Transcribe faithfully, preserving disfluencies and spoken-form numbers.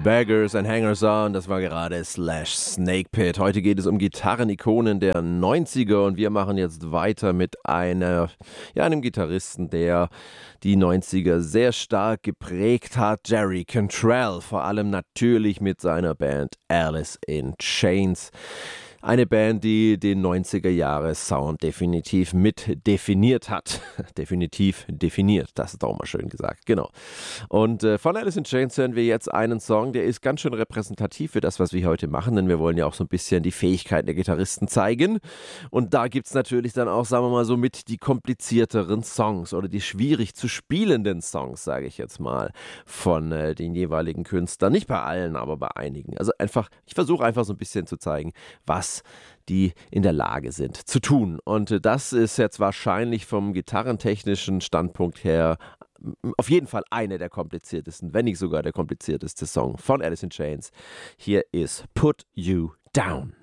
Beggars and Hangers-On, das war gerade Slash Snake Pit. Heute geht es um Gitarrenikonen der neunziger und wir machen jetzt weiter mit einer, ja, einem Gitarristen, der die neunziger sehr stark geprägt hat, Jerry Cantrell, vor allem natürlich mit seiner Band Alice in Chains. Eine Band, die den neunziger-Jahre-Sound definitiv mit definiert hat. Definitiv definiert, das ist auch mal schön gesagt, genau. Und äh, von Alice in Chains hören wir jetzt einen Song, der ist ganz schön repräsentativ für das, was wir heute machen, denn wir wollen ja auch so ein bisschen die Fähigkeiten der Gitarristen zeigen. Und da gibt es natürlich dann auch, sagen wir mal so, mit die komplizierteren Songs oder die schwierig zu spielenden Songs, sage ich jetzt mal, von äh, den jeweiligen Künstlern. Nicht bei allen, aber bei einigen. Also einfach, ich versuche einfach so ein bisschen zu zeigen, was die in der Lage sind zu tun. Und das ist jetzt wahrscheinlich vom gitarrentechnischen Standpunkt her auf jeden Fall einer der kompliziertesten, wenn nicht sogar der komplizierteste Song von Alice in Chains. Hier ist Put You Down.